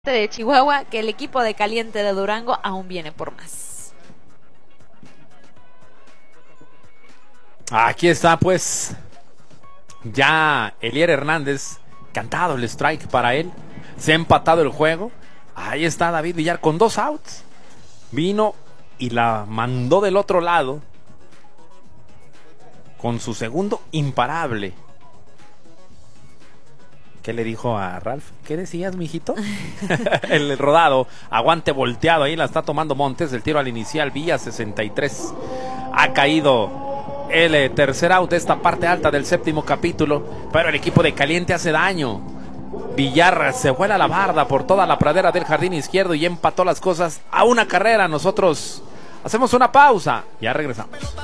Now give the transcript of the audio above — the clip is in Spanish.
de Chihuahua que el equipo de Caliente de Durango aún viene por más. Aquí está pues ya Elier Hernández, cantado el strike para él, se ha empatado el juego. Ahí está David Villar con 2 outs, vino y la mandó del otro lado con su segundo imparable. ¿Qué le dijo a Ralph? ¿Qué decías, mijito? El rodado, aguante volteado, ahí la está tomando Montes, el tiro al inicial, vía 63. Ha caído el tercer out de esta parte alta del séptimo capítulo, pero el equipo de Caliente hace daño. Villar se vuela la barda por toda la pradera del jardín izquierdo y empató las cosas a una carrera. Nosotros hacemos una pausa, ya regresamos.